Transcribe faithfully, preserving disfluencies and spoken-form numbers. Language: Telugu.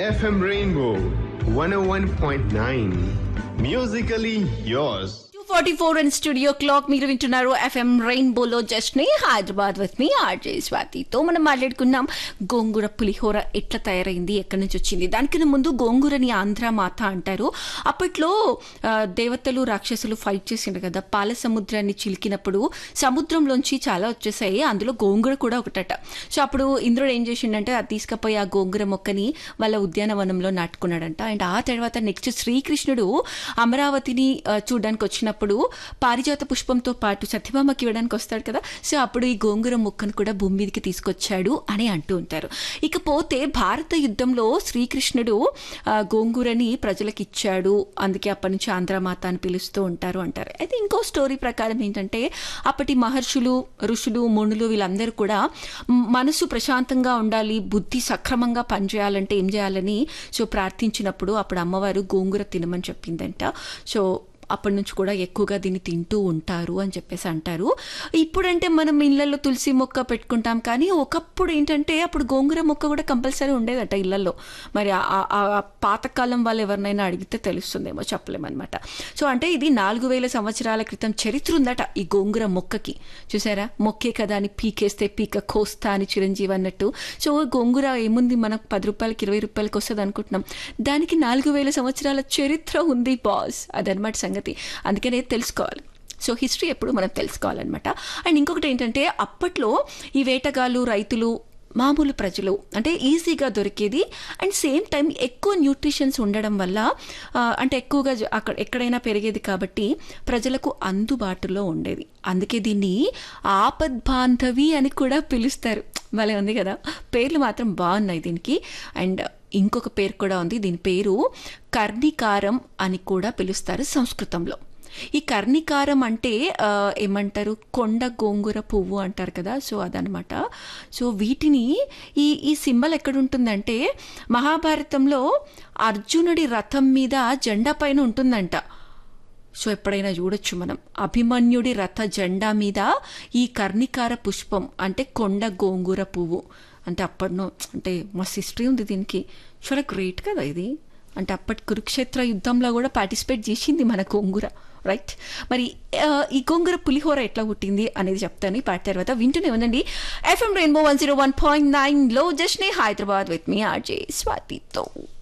F M Rainbow one oh one point nine. Musically yours. Forty four and studio clock మీరు వింటున్నారు ఎఫ్ఎం రెయిన్బోలో జస్ట్ ని హైదరాబాద్ విత్ మీ ఆర్జే స్వాతితో మనం మాట్లాడుకున్నాం గోంగూర పులిహోర ఎట్లా తయారైంది ఎక్కడి నుంచి వచ్చింది. దానికన్నా ముందు గోంగూరని ఆంధ్ర మాత అంటారు. అప్పట్లో దేవతలు రాక్షసులు ఫైట్ చేసిండ్రు కదా, పాల సముద్రాన్ని చిలికినప్పుడు సముద్రంలోంచి చాలా వచ్చేసాయి, అందులో గోంగూర కూడా ఒకటట. సో అప్పుడు ఇంద్రుడు ఏం చేసిండంటే అది తీసుకుపోయి ఆ గోంగూర మొక్కని వాళ్ళ ఉద్యానవనంలో నాటుకున్నాడంట. అండ్ ఆ తర్వాత నెక్స్ట్ శ్రీకృష్ణుడు అమరావతిని చూడడానికి వచ్చినప్పుడు అప్పుడు పారిజాత పుష్పంతో పాటు సత్యభామకి ఇవ్వడానికి వస్తాడు కదా, సో అప్పుడు ఈ గోంగూర మొక్కను కూడా భూమి మీదకి తీసుకొచ్చాడు అని అంటూ ఉంటారు. ఇకపోతే భారత యుద్ధంలో శ్రీకృష్ణుడు గోంగూరని ప్రజలకు ఇచ్చాడు, అందుకే అప్పటి నుంచి ఆంధ్రమాత అని పిలుస్తూ ఉంటారు అంటారు. అయితే ఇంకో స్టోరీ ప్రకారం ఏంటంటే అప్పటి మహర్షులు ఋషులు మునులు వీళ్ళందరూ కూడా మనసు ప్రశాంతంగా ఉండాలి, బుద్ధి సక్రమంగా పనిచేయాలంటే ఏం చేయాలని సో ప్రార్థించినప్పుడు అప్పుడు అమ్మవారు గోంగూర తినమని చెప్పిందంట. సో అప్పటి నుంచి కూడా ఎక్కువగా దీన్ని తింటూ ఉంటారు అని చెప్పేసి అంటారు. ఇప్పుడంటే మనం ఇళ్లలో తులసి మొక్క పెట్టుకుంటాం, కానీ ఒకప్పుడు ఏంటంటే అప్పుడు గోంగూర మొక్క కూడా కంపల్సరీ ఉండేదట ఇళ్లలో. మరి ఆ పాతకాలం వాళ్ళు ఎవరినైనా అడిగితే తెలుస్తుందేమో, చెప్పలేమన్నమాట. సో అంటే ఇది నాలుగు వేల సంవత్సరాల క్రితం చరిత్ర ఉందట ఈ గోంగూర మొక్కకి. చూసారా, మొక్కే కదా అని పీకేస్తే పీక కోస్తా అని చిరంజీవి అన్నట్టు. సో గోంగూర ఏముంది, మనకు పది రూపాయలకి ఇరవై రూపాయలకి వస్తుంది అనుకుంటున్నాం, దానికి నాలుగు వేల సంవత్సరాల చరిత్ర ఉంది బాస్. అదనమాట సంగతి. అందుకనే తెలుసుకోవాలి. సో హిస్టరీ ఎప్పుడు మనం తెలుసుకోవాలన్నమాట. అండ్ ఇంకొకటి ఏంటంటే అప్పట్లో ఈ వేటగాళ్ళు రైతులు మామూలు ప్రజలు అంటే ఈజీగా దొరికేది, అండ్ సేమ్ టైం ఎక్కువ న్యూట్రిషన్స్ ఉండడం వల్ల అంటే ఎక్కువగా అక్కడ ఎక్కడైనా పెరిగేది కాబట్టి ప్రజలకు అందుబాటులో ఉండేది. అందుకే దీన్ని ఆపద్బాంధవి అని కూడా పిలుస్తారు. భలే ఉంది కదా, పేర్లు మాత్రం బాగున్నాయి దీనికి. అండ్ ఇంకొక పేరు కూడా ఉంది, దీని పేరు కర్ణికారం అని కూడా పిలుస్తారు సంస్కృతంలో. ఈ కర్ణికారం అంటే ఏమంటారు, కొండ గోంగూర పువ్వు అంటారు కదా, సో అదనమాట. సో వీటిని ఈ ఈ సింబల్ ఎక్కడుంటుందంటే మహాభారతంలో అర్జునుడి రథం మీద జెండా పైన ఉంటుందంట. సో ఎప్పుడైనా చూడొచ్చు మనం, అభిమన్యుడి రథ జెండా మీద ఈ కర్ణికార పుష్పం అంటే కొండ గోంగూర పువ్వు. అంటే అప్పటినో అంటే మస్తు హిస్టరీ ఉంది దీనికి, చాలా గ్రేట్ కదా ఇది. అంటే అప్పటి కురుక్షేత్ర యుద్ధంలో కూడా పార్టిసిపేట్ చేసింది మన గోంగూర, రైట్. మరి ఈ గోంగూర పులిహోర ఎట్లా పుట్టింది అనేది చెప్తాను ఈ పాట తర్వాత. వింటూనే ఉండండి FM rainbow one zero one point nine లో జస్ట్ నే హైదరాబాద్ విత్ మీ ఆర్జే స్వాతితో.